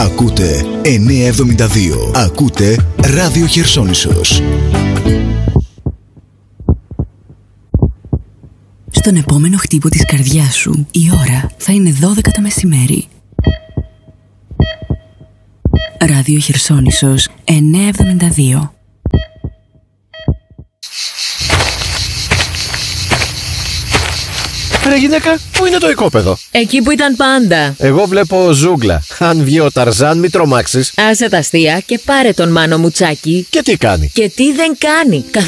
Ακούτε 972. Ακούτε Ράδιο Χερσόνησος. Στον επόμενο χτύπο της καρδιάς σου, η ώρα θα είναι 12 το μεσημέρι. Ράδιο Χερσόνησος 972. Ρε γυναίκα, πού είναι το οικόπεδο? Εκεί που ήταν πάντα. Εγώ βλέπω ζούγκλα. Αν βγει ο Ταρζάν, μη τρομάξεις. Άσε τα αστεία και πάρε τον Μάνο Μουτσάκη. Και τι κάνει? Και τι δεν κάνει.